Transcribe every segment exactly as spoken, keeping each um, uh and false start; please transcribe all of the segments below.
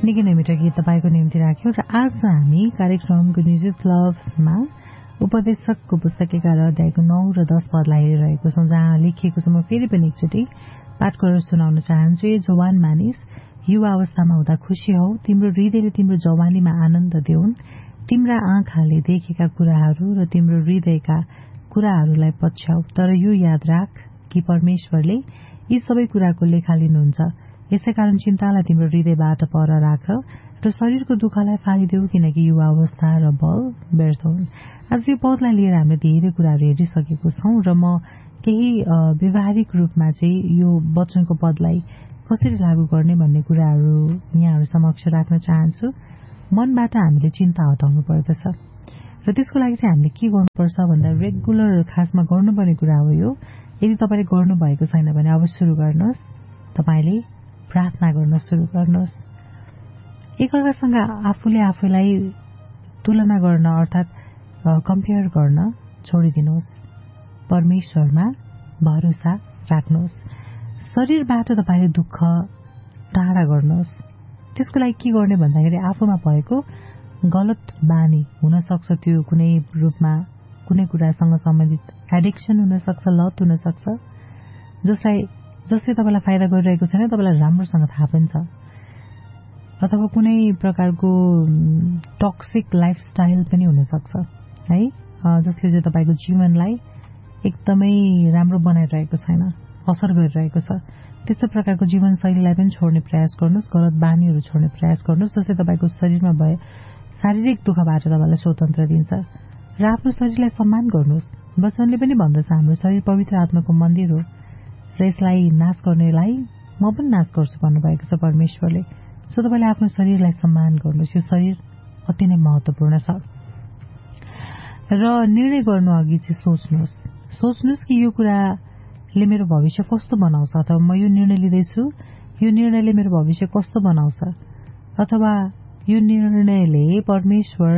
निकै नै मिठो गीत तपाईँको निम्ति राख्यौं र आज हामी कार्यक्रम गुड न्युज विथ लभमा उपदेशकको पुस्तक एघार अध्यायको नौ र दस पदलाई हेरिरहेको छौं, जहाँ लेखिएको छ। म फेरि पनि एकचोटि पाठ गरेर सुनाउन चाहन्छु। ए जवान मानिस, युवा अवस्थामा हुँदा खुशी हौ, तिम्रो हृदयले तिम्रो जवानीमा आनन्द देऊन्। तिम्रा आँखाले देखेका कुराहरू र तिम्रो हृदयका कुराहरूलाई पछ्याउ, तर यो याद राख कि परमेश्वरले यी सबै कुराको लेखा लिनुहुन्छ। यसैकारण चिन्तालाई तिम्रो हृदयबाट पर राख र शरीरको दुःखलाई फालिदेऊ, किनकि युवा अवस्था र बल व्यर्थ हुन्। आज यो पदलाई लिएर हामीले धेरै कुराहरू हेरिसकेको छौं र म केही व्यवहारिक रूपमा चाहिँ यो वचनको पदलाई कसरी लागू गर्ने भन्ने कुराहरू यहाँहरू समक्ष राख्न चाहन्छु। मनबाट हामीले चिन्ता हटाउनु पर्दछ र त्यसको लागि चाहिँ हामीले के गर्नुपर्छ भन्दा रेगुलर खासमा गर्नुपर्ने कुरा हो यो। यदि तपाईँले गर्नुभएको छैन भने अब सुरु गर्नुहोस्। तपाईँले प्रार्थना गर्न सुरु गर्नुहोस्। एकअर्कासँग आफूले आफूलाई तुलना गर्न अर्थात् कम्पेयर गर्न छोडिदिनुहोस्। परमेश्वरमा भरोसा राख्नुहोस्। शरीरबाट तपाईँले दुःख टाढा गर्नुहोस्। त्यसको लागि के गर्ने भन्दाखेरि आफूमा भएको गलत बानी हुन सक्छ, त्यो कुनै रूपमा कुनै कुरासँग सम्बन्धित एडिक्सन हुन सक्छ, लत हुन सक्छ, जसलाई जसले तपाईँलाई फाइदा गरिरहेको छैन, तपाईँलाई राम्रोसँग थाहा पनि छ, अथवा कुनै प्रकारको टक्सिक लाइफस्टाइल पनि हुन सक्छ है, जसले चाहिँ तपाईँको जीवनलाई एकदमै राम्रो बनाइरहेको छैन, असर गरिरहेको छ। त्यस्तो प्रकारको जीवनशैलीलाई पनि छोड्ने प्रयास गर्नुहोस्। गलत बानीहरू छोड्ने प्रयास गर्नुहोस्, जसले तपाईँको शरीरमा भए शारीरिक दुःखबाट तपाईँलाई स्वतन्त्र दिन्छ। र आफ्नो शरीरलाई सम्मान गर्नुहोस्। वचनले पनि भन्दछ हाम्रो शरीर पवित्र आत्माको मन्दिर हो र यसलाई नाश गर्नेलाई म पनि नाश गर्छु भन्नुभएको छ परमेश्वरले। सो तपाईँले आफ्नो शरीरलाई सम्मान गर्नुहोस्। यो शरीर अति नै महत्वपूर्ण छ। र निर्णय गर्नु अघि चाहिँ सोच्नुहोस् सोच्नुहोस् कि यो कुराले मेरो भविष्य कस्तो बनाउँछ, अथवा म यो निर्णय लिँदैछु, यो निर्णयले मेरो भविष्य कस्तो बनाउँछ, अथवा यो निर्णयले परमेश्वर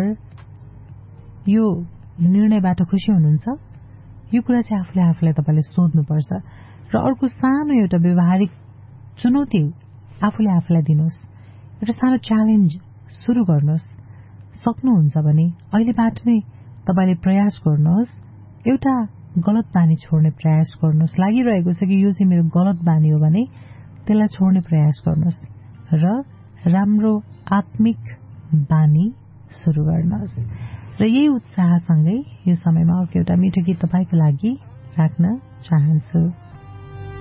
यो निर्णयबाट खुसी हुनुहुन्छ। यो कुरा चाहिँ आफूले आफूलाई तपाईँले सोध्नुपर्छ। र अर्को सानो एउटा व्यवहारिक चुनौती आफूले आफूलाई दिनुहोस्। एउटा सानो च्यालेन्ज सुरु गर्नुहोस्। सक्नुहुन्छ भने अहिलेबाट नै तपाईँले प्रयास गर्नुहोस्। एउटा गलत बानी छोड्ने प्रयास गर्नुहोस्। लागिरहेको छ कि यो चाहिँ मेरो गलत बानी हो भने त्यसलाई छोड्ने प्रयास गर्नुहोस् र राम्रो आत्मिक बानी सुरु गर्नुहोस्। र यही उत्साहसँगै यो समयमा अर्को एउटा मिठो गीत तपाईँको लागि राख्न चाहन्छु।